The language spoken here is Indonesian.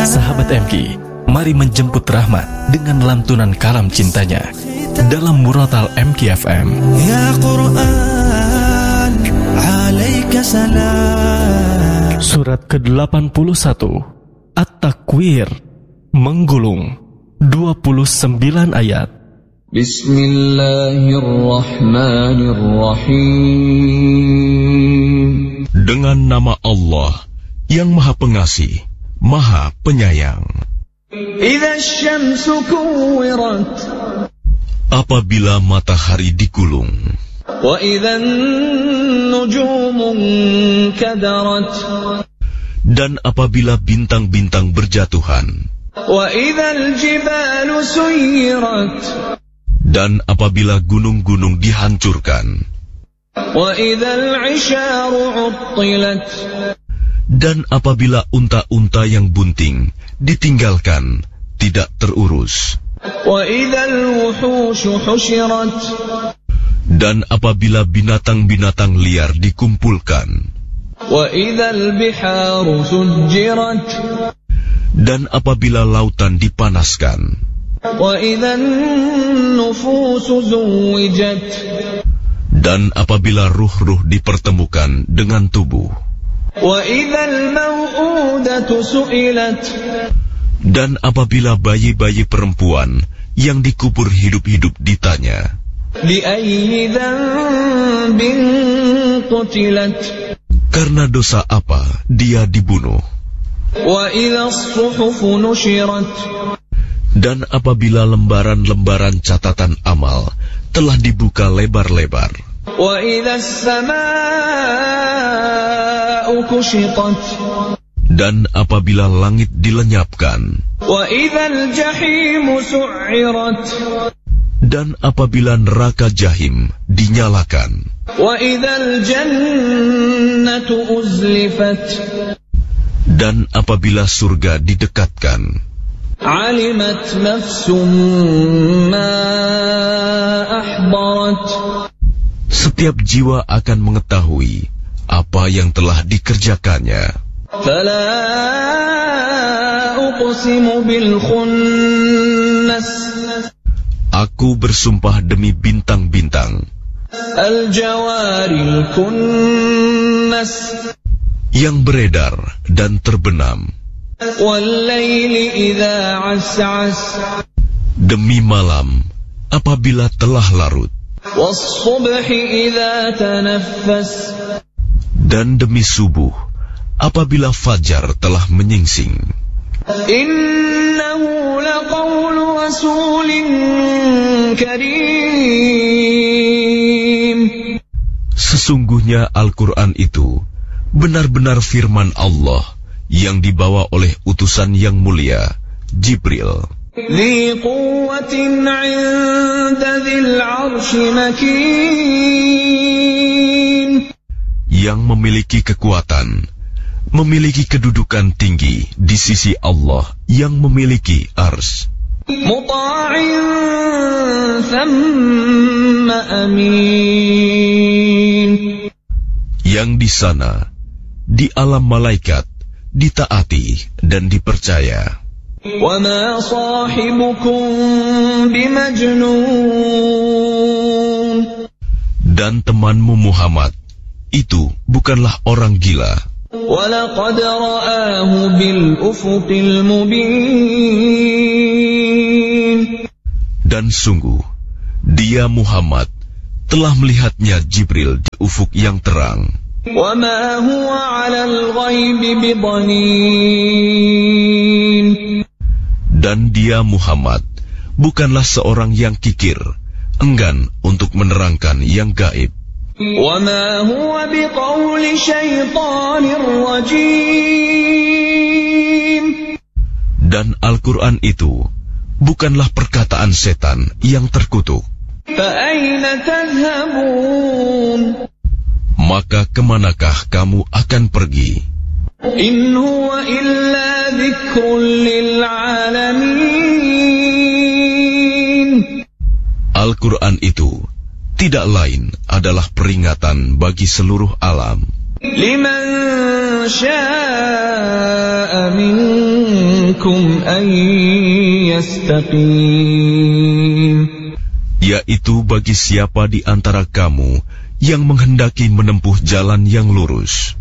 Sahabat MK, mari menjemput rahmat dengan lantunan kalam cintanya dalam Muratal MK FM. Ya Quran, alaika salam. Surat ke-81 At-Takwir, menggulung, 29 ayat. Bismillahirrahmanirrahim. Dengan nama Allah yang Maha Pengasih, Maha Penyayang. Idza asy-syamsu kuwirat. Apabila matahari digulung. Wa idzan nujumu kadarat. Dan apabila bintang-bintang berjatuhan. Wa idzal jibalu suyirat. Dan apabila gunung-gunung dihancurkan. Wa idzal 'isharu 'uttilat. Dan apabila unta-unta yang bunting ditinggalkan, tidak terurus. Wa idzal wuhushu husyirat. Dan apabila binatang-binatang liar dikumpulkan. Wa idzal biharu sujjirat. Dan apabila lautan dipanaskan. Wa idzan nufusu zuwijat. Dan apabila ruh-ruh dipertemukan dengan tubuh. Wa idzal mau'udatu su'ilat. Dan apabila bayi-bayi perempuan yang dikubur hidup-hidup ditanya. Bi ayyi dzambin qutilat. Karena dosa apa dia dibunuh. Wa idzas suhufu nushirat. Dan apabila lembaran-lembaran catatan amal telah dibuka lebar-lebar. Wa idzas samaa'u kushitat. Dan apabila langit dilenyapkan. Wa idzal jahimu su'irat. Dan apabila neraka jahim dinyalakan. Wa idzal jannatu uzlifat. Dan apabila surga didekatkan. Alimat nafsum ma ahdarat. Setiap jiwa akan mengetahui apa yang telah dikerjakannya. Fala uqsimu bil khunnas. Aku bersumpah demi bintang-bintang. Al jawaril kunnas. Yang beredar dan terbenam. Wal laili idza as'as. Demi malam apabila telah larut. Was subhi idza tanaffas. Dan demi subuh apabila fajar telah menyingsing. Innahu laqawlu rasulin karim. Sesungguhnya Al-Quran itu benar-benar firman Allah yang dibawa oleh utusan yang mulia, Jibril. Dhi quwwatin 'inda dzil 'arsy makin. Yang memiliki kekuatan, memiliki kedudukan tinggi di sisi Allah yang memiliki ars. Muta'in thamma amin. Yang di sana, di alam malaikat, ditaati dan dipercaya. Wa ma sahibukum bimajnun. Dan temanmu Muhammad itu bukanlah orang gila. Wa laqad ra'ahu bil ufuqil mubin. Dan sungguh, dia Muhammad telah melihatnya Jibril di ufuk yang terang. Wa ma huwa 'alal ghaibi bidhanin. Dan dia Muhammad bukanlah seorang yang kikir, enggan untuk menerangkan yang gaib. Wa ma huwa biqauli syaitanir rajim. Dan Al-Quran itu bukanlah perkataan setan yang terkutuk. Fa aina tadhhabun? Maka kemanakah kamu akan pergi? In huwa illa dzikrun lil alamin. Al-Quran itu tidak lain adalah peringatan bagi seluruh alam. Liman syaa'a minkum منكم أن يستقيم. Yaitu bagi siapa di antara kamu yang menghendaki menempuh jalan yang lurus.